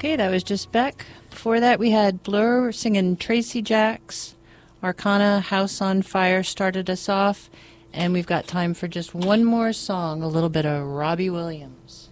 Okay, that was just Beck. Before that, we had Blur singing Tracy Jacks. Arcana, House on Fire started us off. And we've got time for just one more song, a little bit of Robbie Williams.